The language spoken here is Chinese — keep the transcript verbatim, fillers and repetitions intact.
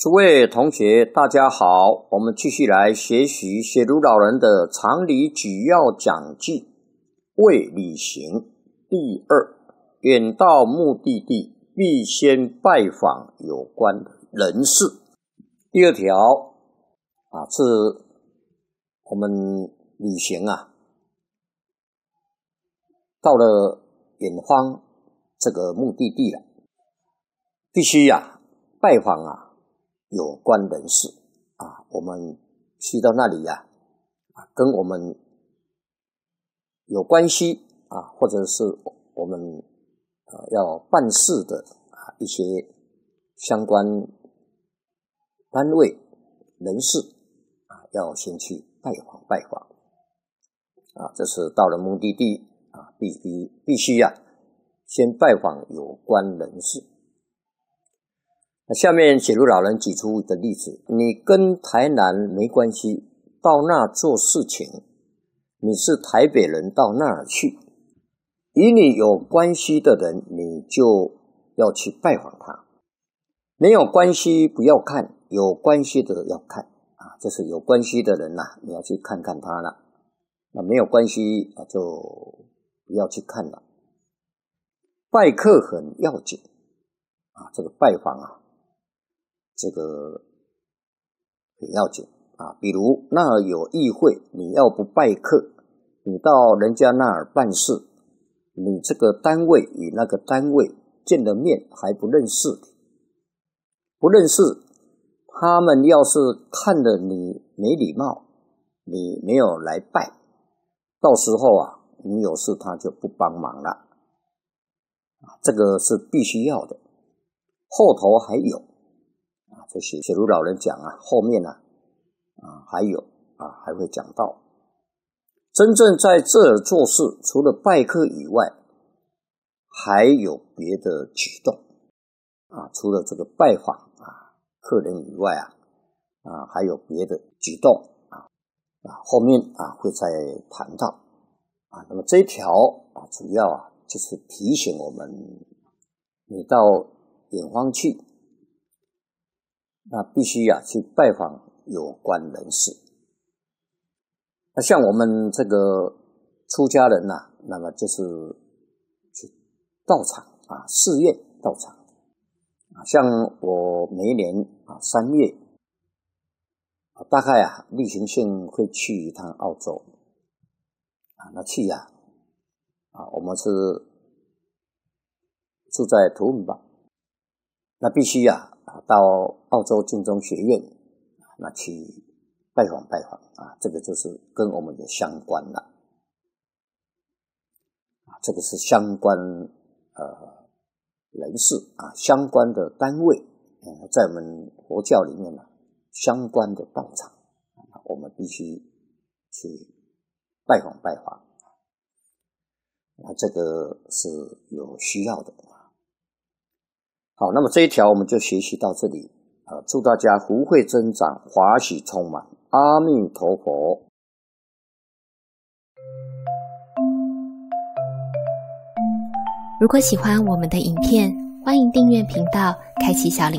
诸位同学大家好，我们继续来学习写如老人的常理举要讲记为旅行第二，远到目的地必先拜访有关人士。第二条啊，是我们旅行啊，到了远方这个目的地了，必须啊拜访啊有关人士啊，我们去到那里呀、啊，跟我们有关系啊，或者是我们呃要办事的啊一些相关单位人士啊，要先去拜访拜访啊，这是到了目的地啊，必须必须呀、啊，先拜访有关人士。那下面写如老人举出一个例子，你跟台南没关系，到那做事情，你是台北人到那儿去，与你有关系的人你就要去拜访他，没有关系不要看，有关系的要看啊，这是有关系的人啊，你要去看看他了，那没有关系啊就不要去看了。拜客很要紧啊，这个拜访啊这个很要紧啊，比如那儿有议会，你要不拜客，你到人家那儿办事，你这个单位与那个单位见了面还不认识，不认识，他们要是看了你没礼貌，你没有来拜，到时候啊，你有事他就不帮忙了，这个是必须要的。后头还有这些写如老人讲啊，后面啊啊还有啊还会讲到，真正在这儿做事，除了拜客以外，还有别的举动啊，除了这个拜访啊客人以外啊啊还有别的举动啊啊后面啊会再谈到啊。那么这一条啊主要啊就是提醒我们，你到远方去，那必须啊去拜访有关人士。那像我们这个出家人呐、啊，那么就是去道场啊，寺院道场啊。像我每一年啊三月啊，大概啊例行性会去一趟澳洲啊。那去呀 啊, 啊，我们是住在图文堡，那必须呀、啊。到澳洲净宗学院，那去拜访拜访啊，这个就是跟我们有相关了啊，这个是相关呃人士啊，相关的单位，呃、在我们佛教里面呢，相关的道场，啊、我们必须去拜访拜访，啊，这个是有需要的。好，那么这一条我们就学习到这里啊！祝大家福慧增长，华喜充满，阿弥陀佛。 如果喜欢我们的影片，欢迎订阅频道，开启小铃